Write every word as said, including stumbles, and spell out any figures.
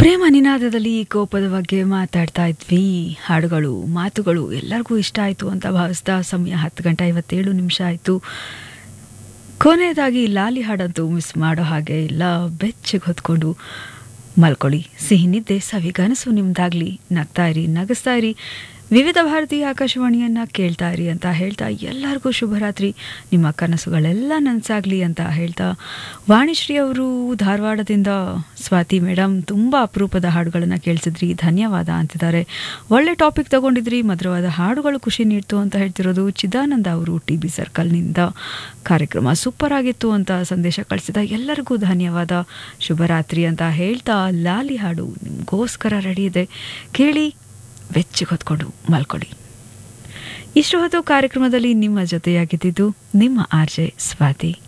ಪ್ರೇಮ ನಿನಾದದಲ್ಲಿ ಕೋಪದ ಬಗ್ಗೆ ಮಾತಾಡ್ತಾ ಇದ್ವಿ. ಹಾಡುಗಳು ಮಾತುಗಳು ಎಲ್ಲರಿಗೂ ಇಷ್ಟ ಆಯಿತು ಅಂತ ಭಾವಿಸ್ತಾ ಸಮಯ ಹತ್ತು ಗಂಟೆ ಐವತ್ತೇಳು ನಿಮಿಷ ಆಯಿತು. ಕೊನೆಯದಾಗಿ ಲಾಲಿ ಹಾಡಂತೂ ಮಿಸ್ ಮಾಡೋ ಹಾಗೆ ಇಲ್ಲ. ಬೆಚ್ಚಗೆ ಹೊತ್ಕೊಂಡು ಮಲ್ಕೊಳ್ಳಿ. ಸಿಹಿ ನಿದ್ದೆ ಸವಿಗನಸು ನಿಮ್ದಾಗ್ಲಿ. ನಗ್ತಾ ಇರಿ, ನಗಿಸ್ತಾ ಇರಿ, ವಿವಿಧ ಭಾರತೀಯ ಆಕಾಶವಾಣಿಯನ್ನು ಕೇಳ್ತಾ ಇರಿ ಅಂತ ಹೇಳ್ತಾ ಎಲ್ಲರಿಗೂ ಶುಭರಾತ್ರಿ. ನಿಮ್ಮ ಕನಸುಗಳೆಲ್ಲ ನನಸಾಗಲಿ ಅಂತ ಹೇಳ್ತಾ ವಾಣಿಶ್ರೀ ಅವರು ಧಾರವಾಡದಿಂದ ಸ್ವಾತಿ ಮೇಡಮ್ ತುಂಬ ಅಪರೂಪದ ಹಾಡುಗಳನ್ನು ಕೇಳಿಸಿದ್ರಿ, ಧನ್ಯವಾದ ಅಂತಿದ್ದಾರೆ. ಒಳ್ಳೆ ಟಾಪಿಕ್ ತಗೊಂಡಿದ್ರಿ, ಮಧುರವಾದ ಹಾಡುಗಳು ಖುಷಿ ನೀಡ್ತು ಅಂತ ಹೇಳ್ತಿರೋದು ಚಿದಾನಂದ ಅವರು ಟಿ ಬಿ ಸರ್ಕಲ್ನಿಂದ. ಕಾರ್ಯಕ್ರಮ ಸೂಪರ್ ಆಗಿತ್ತು ಅಂತ ಸಂದೇಶ ಕಳಿಸಿದ ಎಲ್ಲರಿಗೂ ಧನ್ಯವಾದ, ಶುಭರಾತ್ರಿ ಅಂತ ಹೇಳ್ತಾ ಲಾಲಿ ಹಾಡು ನಿಮಗೋಸ್ಕರ ರೆಡಿ ಇದೆ, ಕೇಳಿ, ಬೆಚ್ಚಗೆ ಹೊತ್ಕೊಂಡು ಮಲ್ಕೊಳ್ಳಿ. ಇಷ್ಟು ಹೊತ್ತು ಕಾರ್ಯಕ್ರಮದಲ್ಲಿ ನಿಮ್ಮ ಜೊತೆಯಾಗಿದ್ದು ನಿಮ್ಮ ಆರ್ ಜೆ ಸ್ವಾತಿ.